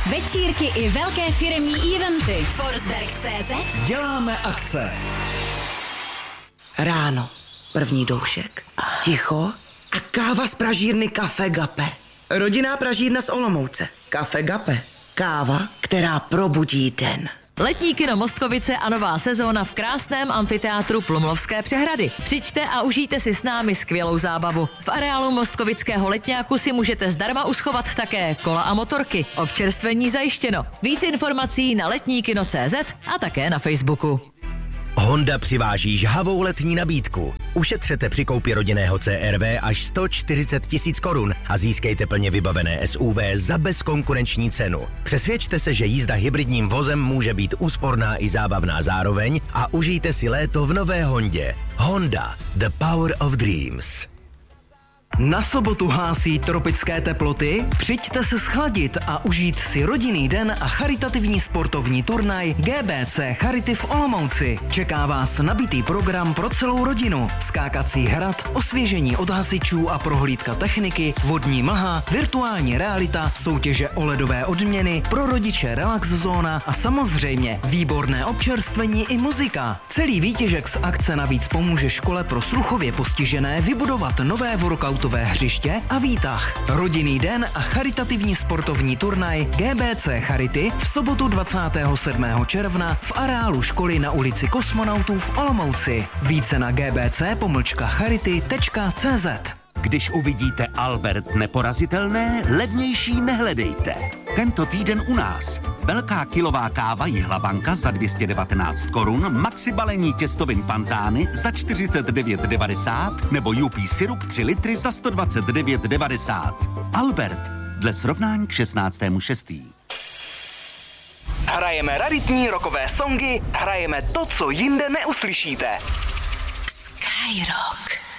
Večírky i velké firemní eventy. Forsberg.cz Děláme akce. Ráno, první doušek, ticho a káva z pražírny Café Gape. Rodinná pražírna z Olomouce. Café Gape. Káva, která probudí den. Letní kino Mostkovice a nová sezóna v krásném amfiteátru Plumlovské přehrady. Přijďte a užijte si s námi skvělou zábavu. V areálu Mostkovického letňáku si můžete zdarma uschovat také kola a motorky. Občerstvení zajištěno. Víc informací na letníkino.cz a také na Facebooku. Honda přiváží žhavou letní nabídku. Ušetřete při koupi rodinného CR-V až 140 000 korun a získejte plně vybavené SUV za bezkonkurenční cenu. Přesvědčte se, že jízda hybridním vozem může být úsporná i zábavná zároveň a užijte si léto v nové Hondě. Honda, the power of dreams. Na sobotu hlásí tropické teploty? Přijďte se schladit a užít si rodinný den a charitativní sportovní turnaj GBC Charity v Olomouci. Čeká vás nabitý program pro celou rodinu. Skákací hrad, osvěžení od hasičů a prohlídka techniky, vodní mlha, virtuální realita, soutěže o ledové odměny, pro rodiče relax zóna a samozřejmě výborné občerstvení i muzika. Celý výtěžek z akce navíc pomůže škole pro sluchově postižené vybudovat nové workoutové hřiště a výtah. Rodinný den a charitativní sportovní turnaj GBC Charity v sobotu 27. června v areálu školy na ulici Kosmonautů v Olomouci. Více na gbc-charity.cz. Když uvidíte Albert neporazitelné, levnější nehledejte. Tento týden u nás. Velká kilová káva Jihlabanka za 219 korun, maxi balení těstovin panzány za 49,90 nebo UP syrup 3 litry za 129,90. Albert, dle srovnání k 16.6. Hrajeme raritní rockové songy, hrajeme to, co jinde neuslyšíte. Skyrock.